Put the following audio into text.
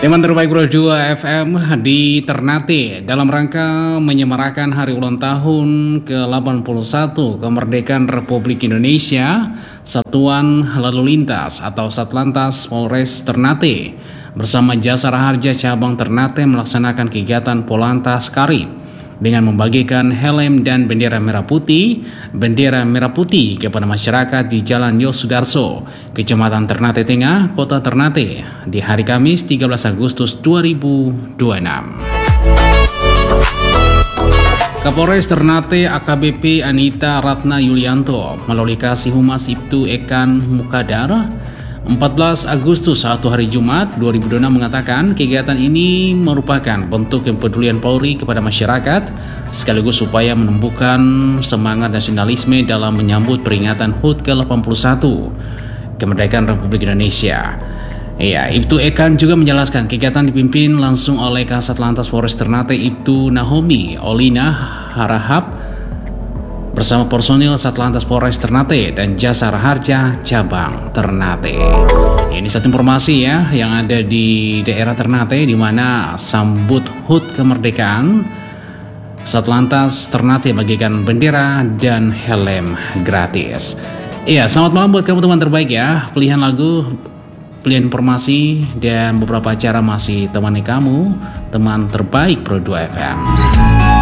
Teman terbaik Pro 2 FM di Ternate dalam rangka menyemarakan hari ulang tahun ke-81 kemerdekaan Republik Indonesia, Satuan Lalu Lintas atau Satlantas Polres Ternate bersama Jasara Harja Cabang Ternate melaksanakan kegiatan Polantas Karib dengan membagikan helm dan bendera merah putih kepada masyarakat di Jalan Yosudarso, Kecamatan Ternate Tengah, Kota Ternate di hari Kamis 13 Agustus 2026. Kapolres Ternate AKBP Anita Ratna Yulianto melalui Kasih Humas Ibtu Ekan Mukadar 14 Agustus atau hari Jumat 2026 mengatakan kegiatan ini merupakan bentuk kepedulian Polri kepada masyarakat sekaligus upaya menumbuhkan semangat nasionalisme dalam menyambut peringatan HUT ke-81 kemerdekaan Republik Indonesia. Ya, Ibtu Ekan juga menjelaskan kegiatan dipimpin langsung oleh Kasat Lantas Polres Ternate Ibtu Nahomi Olina Harahap bersama personil Satlantas Polres Ternate dan Jasara Harja Cabang Ternate. Ini satu informasi ya yang ada di daerah Ternate di mana sambut HUT kemerdekaan Satlantas Ternate bagikan bendera dan helm gratis. Iya, selamat malam buat kamu teman terbaik ya. Pilihan lagu, pilihan informasi dan beberapa acara masih temani kamu, teman terbaik Pro 2 FM.